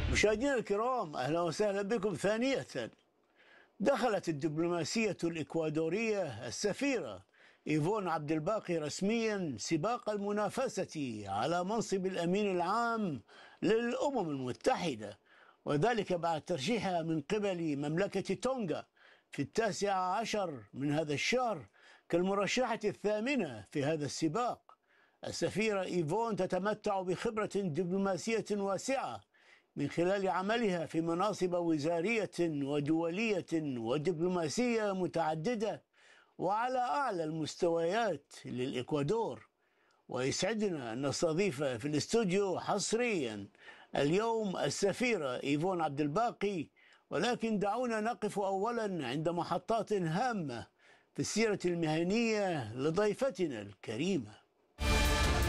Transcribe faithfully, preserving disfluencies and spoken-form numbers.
مشاهدينا الكرام، أهلا وسهلا بكم ثانية. دخلت الدبلوماسية الإكوادورية السفيرة إيفون عبد الباقي رسميا سباق المنافسة على منصب الأمين العام للأمم المتحدة، وذلك بعد ترشيحها من قبل مملكة تونغا في التاسع عشر من هذا الشهر كالمرشحة الثامنة في هذا السباق. السفيرة إيفون تتمتع بخبرة دبلوماسية واسعة من خلال عملها في مناصب وزارية ودولية ودبلوماسية متعددة وعلى أعلى المستويات للإكوادور. ويسعدنا أن نستضيف في الاستوديو حصريا اليوم السفيرة إيفون عبد الباقي، ولكن دعونا نقف أولا عند محطات هامة في السيرة المهنية لضيفتنا الكريمة.